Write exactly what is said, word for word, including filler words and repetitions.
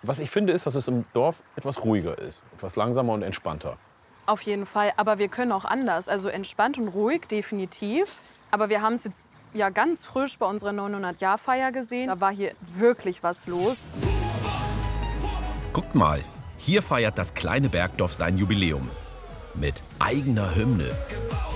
Was ich finde, ist, dass es im Dorf etwas ruhiger ist, etwas langsamer und entspannter. Auf jeden Fall, aber wir können auch anders. Also entspannt und ruhig, definitiv. Aber wir haben es jetzt ja ganz frisch bei unserer neunhundert-Jahr-Feier gesehen. Da war hier wirklich was los. Guckt mal, hier feiert das kleine Bergdorf sein Jubiläum. Mit eigener Hymne.